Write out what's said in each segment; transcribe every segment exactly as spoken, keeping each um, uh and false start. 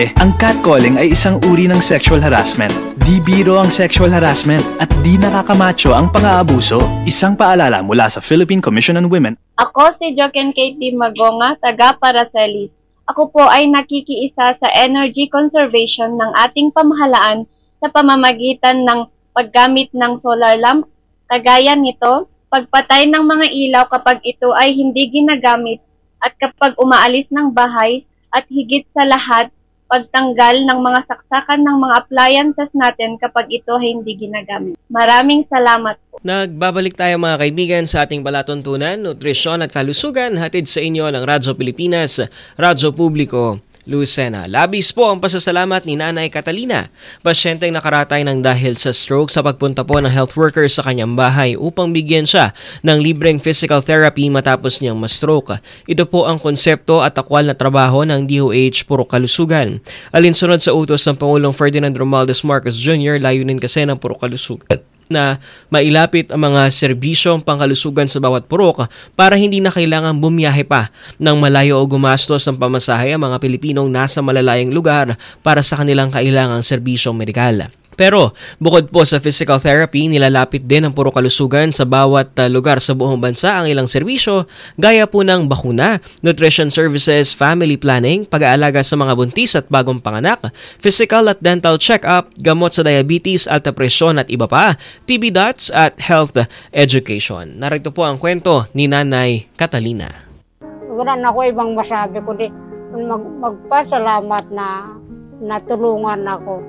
Ang catcalling ay isang uri ng sexual harassment. Di biro ang sexual harassment at di nakakamacho ang pang-aabuso. Isang paalala mula sa Philippine Commission on Women. Ako si Joken Katie Magonga, taga Paracelis. Ako po ay nakikiisa sa energy conservation ng ating pamahalaan sa pamamagitan ng paggamit ng solar lamp. Kagaya nito, pagpatay ng mga ilaw kapag ito ay hindi ginagamit at kapag umaalis ng bahay at higit sa lahat, pagtanggal ng mga saksakan ng mga appliances natin kapag ito ay hindi ginagamit. Maraming salamat po. Nagbabalik tayo mga kaibigan sa ating palatuntunan, nutrisyon at kalusugan, hatid sa inyo ng Radyo Pilipinas, Radyo Publiko, Lucena. Labis po ang pasasalamat ni Nanay Catalina, pasyenteng nakaratay ng dahil sa stroke sa pagpunta po ng health worker sa kanyang bahay upang bigyan siya ng libreng physical therapy matapos niyang ma-stroke. Ito po ang konsepto at akwal na trabaho ng D O H Purok Kalusugan. Alinsunod sa utos ng Pangulong Ferdinand Romualdez Marcos Junior, layunin kasi ng Purok Kalusugan na mailapit ang mga serbisyong pangkalusugan sa bawat purok para hindi na kailangan bumiyahe pa ng malayo o gumastos ng pamasahe ang mga Pilipinong nasa malalayang lugar para sa kanilang kailangang serbisyong medikal. Pero bukod po sa physical therapy, nilalapit din ng Purok Kalusugan sa bawat uh, lugar sa buong bansa ang ilang serbisyo gaya po ng bakuna, nutrition services, family planning, pag-aalaga sa mga buntis at bagong panganak, physical at dental check-up, gamot sa diabetes, alta presyon at iba pa, T B dots at health education. Narito po ang kwento ni Nanay Catalina. Wala na ako ibang masabi kundi mag magpasalamat na natulungan ako.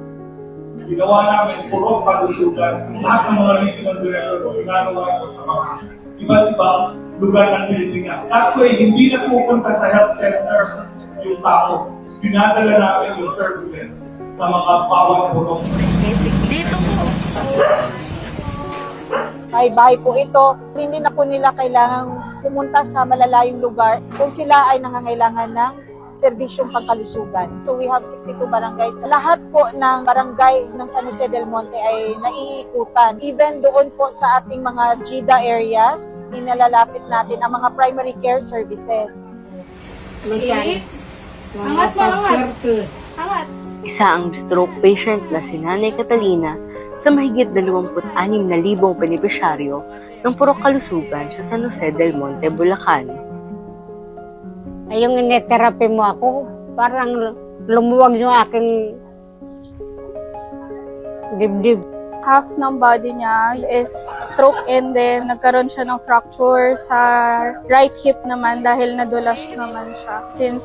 Ginawa namin Purok Kalusugan. Lahat ng mga regional director ko, ginagawa ko sa mga iba't ibang lugar ng Pilipinas. At ko hindi na pupunta sa health center yung tao. Dinadala namin yung services sa mga bawat purok. Dito po. Bahay-bahay po ito. Hindi na po nila kailangang pumunta sa malalayong lugar kung sila ay nangangailangan ng serbisyong pangkalusugan. So we have sixty-two barangays. Lahat po ng barangay ng San Jose del Monte ay naiikutan. Even doon po sa ating mga G I D A areas, inalalapit natin ang mga primary care services. Okay. Angat mo, angat. Angat. Isa ang stroke patient na si Nanay Catalina sa mahigit dalawampu't anim na libong benepisyaryo ng Purok Kalusugan sa San Jose del Monte, Bulacan. Ay, yung inetherapy mo ako, parang lumuwag yung aking dibdib. Half ng body niya is stroke and then nagkaroon siya ng fracture sa right hip naman dahil nadulas naman siya. Since